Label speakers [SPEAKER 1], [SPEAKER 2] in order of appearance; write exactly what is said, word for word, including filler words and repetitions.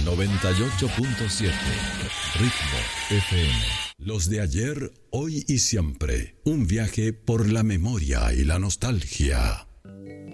[SPEAKER 1] noventa y ocho punto siete. Ritmo F M. Los de ayer, hoy y siempre. Un viaje por la memoria y la nostalgia.